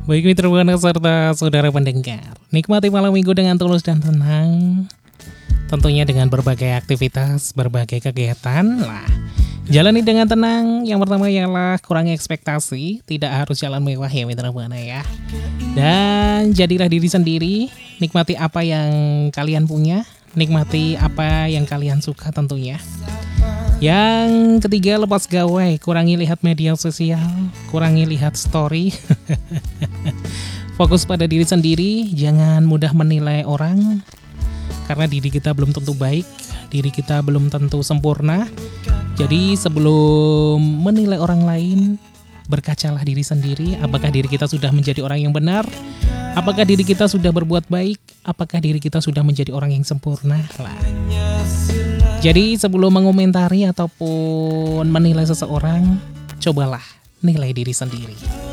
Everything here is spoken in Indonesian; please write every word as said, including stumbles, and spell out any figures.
Baik mitra buana serta saudara pendengar, nikmati malam minggu dengan tulus dan tenang. Tentunya dengan berbagai aktivitas, berbagai kegiatan. Lah, jalani dengan tenang. Yang pertama ialah kurangi ekspektasi. Tidak harus jalan mewah ya mitra buana ya. Dan jadilah diri sendiri. Nikmati apa yang kalian punya. Nikmati apa yang kalian suka tentunya. Yang ketiga, lepas gawai, kurangi lihat media sosial, kurangi lihat story. Fokus pada diri sendiri, jangan mudah menilai orang, karena diri kita belum tentu baik, diri kita belum tentu sempurna. Jadi sebelum menilai orang lain, berkacalah diri sendiri, apakah diri kita sudah menjadi orang yang benar, apakah diri kita sudah berbuat baik, apakah diri kita sudah menjadi orang yang sempurna lah. Jadi sebelum mengomentari ataupun menilai seseorang, cobalah nilai diri sendiri.